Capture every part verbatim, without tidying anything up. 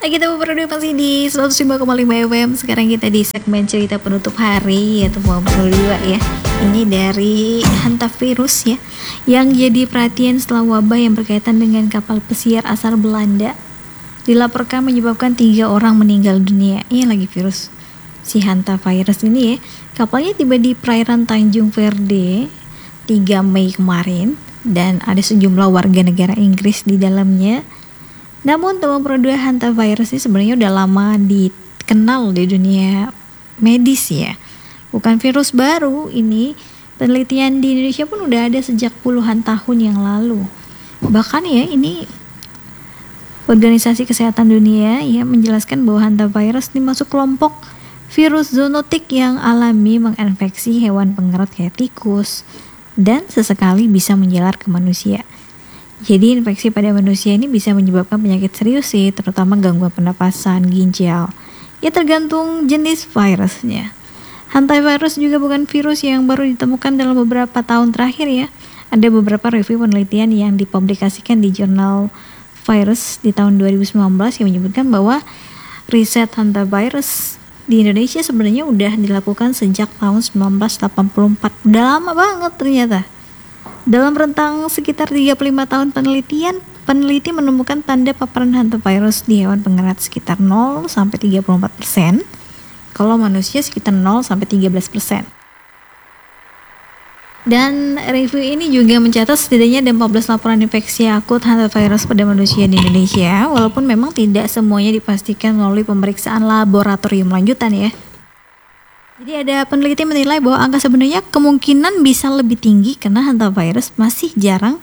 Hai, kita berdua masih di seratus lima koma lima F M. Sekarang kita di segmen cerita penutup hari, yaitu mau berdua ya. Ini dari hantavirus ya, yang jadi perhatian setelah wabah yang berkaitan dengan kapal pesiar asal Belanda dilaporkan menyebabkan tiga orang meninggal dunia. Ini lagi virus si hantavirus ini ya. Kapalnya tiba di perairan Tanjung Verde tiga Mei kemarin dan ada sejumlah warga negara Inggris di dalamnya. Namun temuan produk hantavirus ini sebenarnya udah lama dikenal di dunia medis ya. Bukan virus baru ini, penelitian di Indonesia pun udah ada sejak puluhan tahun yang lalu. Bahkan ya ini Organisasi Kesehatan Dunia ya menjelaskan bahwa hantavirus ini masuk kelompok virus zoonotik yang alami menginfeksi hewan pengerat kayak tikus dan sesekali bisa menjalar ke manusia. Jadi infeksi pada manusia ini bisa menyebabkan penyakit serius sih, terutama gangguan pernapasan, ginjal. Ya tergantung jenis virusnya. Hantavirus juga bukan virus yang baru ditemukan dalam beberapa tahun terakhir ya. Ada beberapa review penelitian yang dipublikasikan di jurnal Virus di tahun dua ribu sembilan belas yang menyebutkan bahwa riset hantavirus di Indonesia sebenarnya udah dilakukan sejak tahun sembilan belas delapan puluh empat. Udah lama banget ternyata. Dalam rentang sekitar tiga puluh lima tahun penelitian, peneliti menemukan tanda paparan hantavirus di hewan pengerat sekitar nol sampai tiga puluh empat persen, kalau manusia sekitar nol sampai tiga belas persen. Dan review ini juga mencatat setidaknya ada empat belas laporan infeksi akut hantavirus pada manusia di Indonesia, walaupun memang tidak semuanya dipastikan melalui pemeriksaan laboratorium lanjutan ya. Jadi ada peneliti menilai bahwa angka sebenarnya kemungkinan bisa lebih tinggi karena hantavirus masih jarang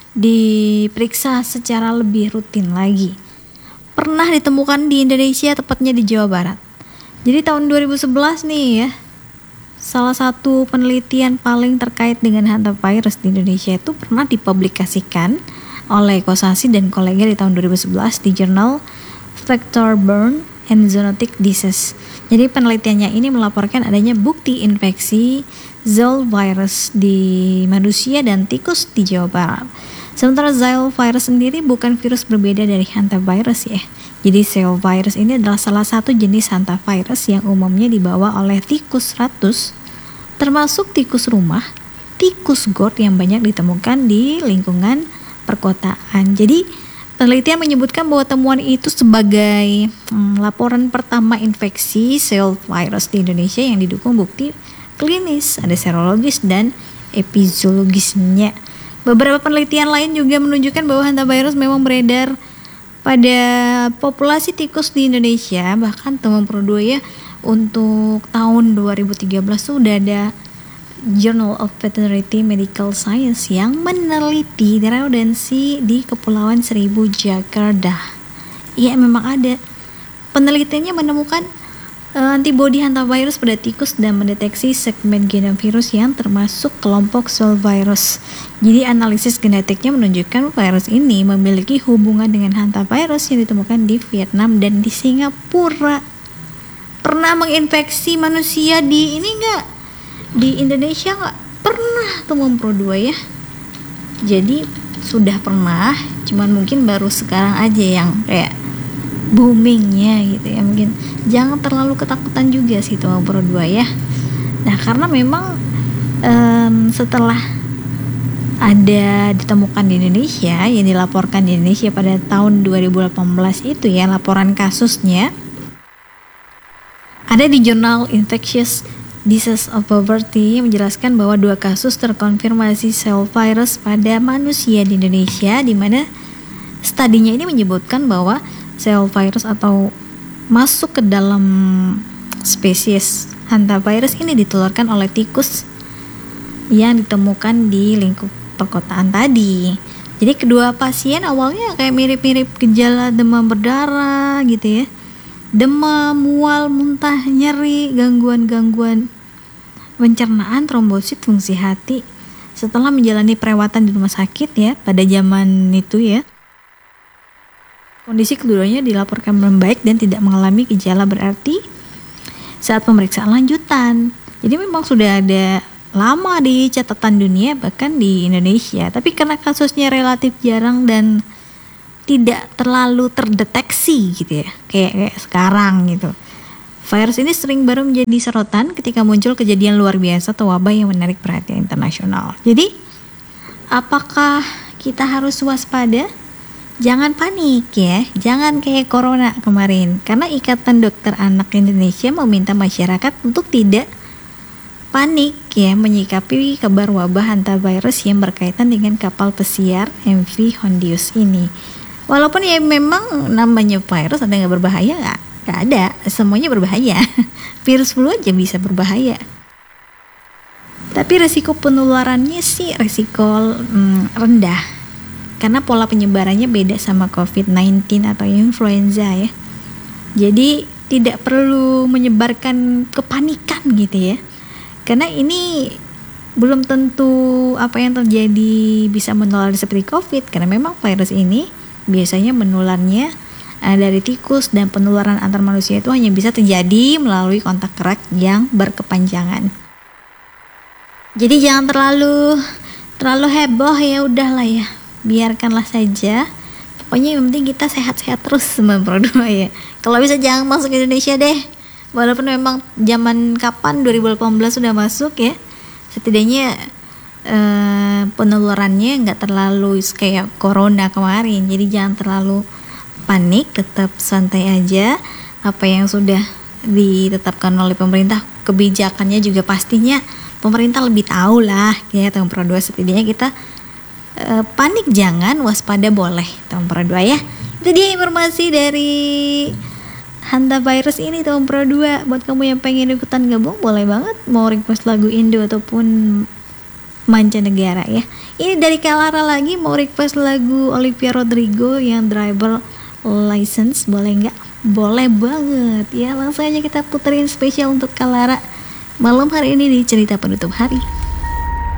diperiksa secara lebih rutin lagi. Pernah ditemukan di Indonesia, tepatnya di Jawa Barat. Jadi tahun dua ribu sebelas nih ya, salah satu penelitian paling terkait dengan hantavirus di Indonesia itu pernah dipublikasikan oleh Kosasi dan kolega di tahun dua ribu sebelas di jurnal Vector-Borne and Zoonotic Disease. Jadi penelitiannya ini melaporkan adanya bukti infeksi Zika virus di manusia dan tikus di Jawa Barat. Sementara Zika virus sendiri bukan virus berbeda dari hantavirus ya. Jadi Zika virus ini adalah salah satu jenis hantavirus yang umumnya dibawa oleh tikus ratus, termasuk tikus rumah, tikus got yang banyak ditemukan di lingkungan perkotaan. Jadi penelitian menyebutkan bahwa temuan itu sebagai hmm, laporan pertama infeksi Zika virus di Indonesia yang didukung bukti klinis, ada serologis dan epizooologisnya. Beberapa penelitian lain juga menunjukkan bahwa hantavirus memang beredar pada populasi tikus di Indonesia. Bahkan temuan kedua ya, untuk tahun dua ribu tiga belas sudah ada Journal of Veterinary Medical Science yang meneliti rodentsi di Kepulauan Seribu Jakarta. Iya memang ada. Penelitiannya menemukan uh, antibodi hantavirus pada tikus dan mendeteksi segmen genom virus yang termasuk kelompok Zika virus. Jadi analisis genetiknya menunjukkan virus ini memiliki hubungan dengan hantavirus yang ditemukan di Vietnam dan di Singapura. Pernah menginfeksi manusia di ini enggak? Di Indonesia nggak pernah temuan pro dua ya. Jadi sudah pernah, cuman mungkin baru sekarang aja yang kayak boomingnya gitu ya. Mungkin jangan terlalu ketakutan juga sih temuan pro dua ya. Nah karena memang um, setelah ada ditemukan di Indonesia, yang dilaporkan di Indonesia pada tahun dua ribu delapan belas itu ya, laporan kasusnya ada di jurnal Infectious Disease of Poverty menjelaskan bahwa dua kasus terkonfirmasi Zika virus pada manusia di Indonesia, di mana studinya ini menyebutkan bahwa Zika virus atau masuk ke dalam spesies hantavirus ini ditularkan oleh tikus yang ditemukan di lingkup perkotaan tadi. Jadi kedua pasien awalnya kayak mirip-mirip gejala demam berdarah gitu ya. Demam, mual, muntah, nyeri, gangguan-gangguan pencernaan, trombosit, fungsi hati. Setelah menjalani perawatan di rumah sakit ya pada zaman itu ya, kondisi keduanya dilaporkan membaik dan tidak mengalami gejala berarti saat pemeriksaan lanjutan. Jadi memang sudah ada lama di catatan dunia bahkan di Indonesia, tapi karena kasusnya relatif jarang dan tidak terlalu terdeteksi gitu ya, kayak, kayak sekarang gitu. Virus ini sering baru menjadi sorotan ketika muncul kejadian luar biasa atau wabah yang menarik perhatian internasional. Jadi, apakah kita harus waspada? Jangan panik ya, jangan kayak corona kemarin. Karena Ikatan Dokter Anak Indonesia meminta masyarakat untuk tidak panik ya menyikapi kabar wabah hantavirus yang berkaitan dengan kapal pesiar M V Hondius ini. Walaupun ya memang namanya virus, ada yang nggak berbahaya nggak? Nggak ada, semuanya berbahaya. Virus flu aja bisa berbahaya. Tapi resiko penularannya sih resiko hmm, rendah. Karena pola penyebarannya beda sama covid sembilan belas atau influenza ya. Jadi tidak perlu menyebarkan kepanikan gitu ya. Karena ini belum tentu apa yang terjadi bisa menular seperti COVID. Karena memang virus ini biasanya menularnya uh, dari tikus, dan penularan antar manusia itu hanya bisa terjadi melalui kontak erat yang berkepanjangan. Jadi jangan terlalu terlalu heboh ya, udahlah ya, biarkanlah saja. Pokoknya yang penting kita sehat-sehat terus memperdoa ya. Kalau bisa jangan masuk ke Indonesia deh. Walaupun memang zaman kapan dua ribu delapan belas sudah masuk ya, setidaknya eh, penularannya nggak terlalu kayak corona kemarin. Jadi jangan terlalu panik, tetap santai aja. Apa yang sudah ditetapkan oleh pemerintah, kebijakannya juga pastinya pemerintah lebih tahu lah ya. Tahun dua setidaknya kita eh, panik jangan, waspada boleh. Tahun dua ya. Itu dia informasi dari hantavirus ini tahun dua. Buat kamu yang pengen ikutan gabung, boleh banget mau request lagu Indo ataupun mancanegara ya. Ini dari Kalara lagi, mau request lagu Olivia Rodrigo yang Driver License, boleh nggak? Boleh banget ya. Langsung aja kita puterin spesial untuk Kalara malam hari ini di cerita penutup hari.